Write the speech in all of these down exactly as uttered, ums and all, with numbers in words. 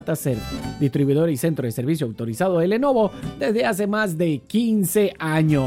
Ser distribuidor y centro de servicio autorizado de Lenovo desde hace más de quince años.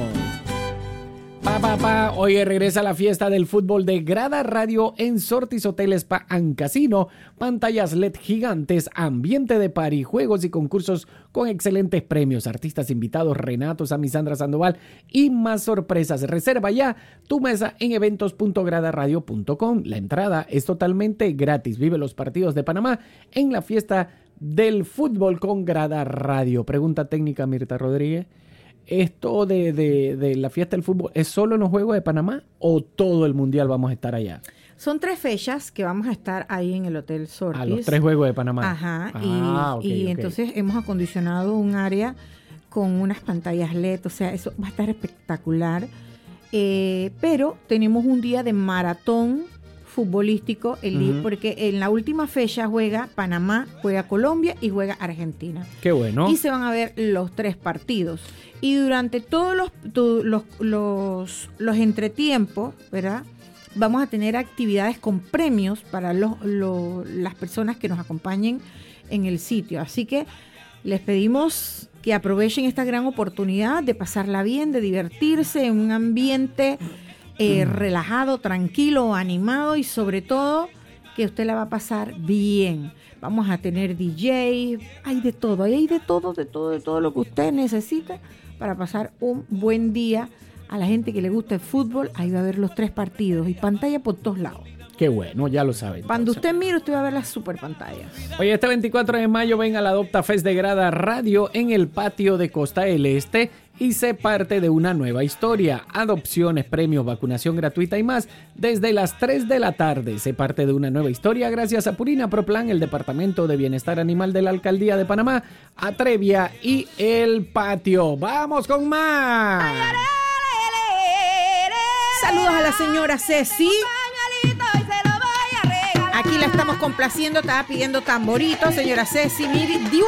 Pa, pa, pa. Hoy regresa la fiesta del fútbol de Grada Radio en Sortis Hotel Spa and Casino. Pantallas L E D gigantes, ambiente de party, juegos y concursos con excelentes premios, artistas invitados, Renato, Sammy, Sandra Sandoval y más sorpresas. Reserva ya tu mesa en eventos punto grada radio punto com. La entrada es totalmente gratis. Vive los partidos de Panamá en la fiesta del fútbol con Grada Radio. Pregunta técnica, Mirta Rodríguez. ¿Esto de, de, de la fiesta del fútbol es solo en los Juegos de Panamá o todo el mundial vamos a estar allá? Son tres fechas que vamos a estar ahí en el Hotel Sortis. A los tres Juegos de Panamá. Ajá. Ah, y okay, y okay. Entonces hemos acondicionado un área con unas pantallas L E D. O sea, eso va a estar espectacular. Eh, pero tenemos un día de maratón futbolístico, el uh-huh. porque en la última fecha juega Panamá, juega Colombia y juega Argentina. Qué bueno. Y se van a ver los tres partidos. Y durante todos los, tu, los, los, los entretiempos, ¿verdad? Vamos a tener actividades con premios para los, los, las personas que nos acompañen en el sitio. Así que les pedimos que aprovechen esta gran oportunidad de pasarla bien, de divertirse en un ambiente Eh, relajado, tranquilo, animado y sobre todo que usted la va a pasar bien. Vamos a tener D J, hay de todo, hay de todo, de todo, de todo lo que usted necesita para pasar un buen día. A la gente que le gusta el fútbol, ahí va a ver los tres partidos y pantalla por todos lados. Qué bueno, ya lo saben. Cuando usted mire, usted va a ver las super pantallas. Oye, este veinticuatro de mayo ven a la Adopta Fest de Grada Radio en el patio de Costa del Este y sé parte de una nueva historia. Adopciones, premios, vacunación gratuita y más desde las tres de la tarde. Sé parte de una nueva historia gracias a Purina Pro Plan, el Departamento de Bienestar Animal de la Alcaldía de Panamá, Atrevia y El Patio. ¡Vamos con más! Saludos a la señora Ceci. Aquí la estamos complaciendo, estaba pidiendo tamborito, señora Ceci. Mire,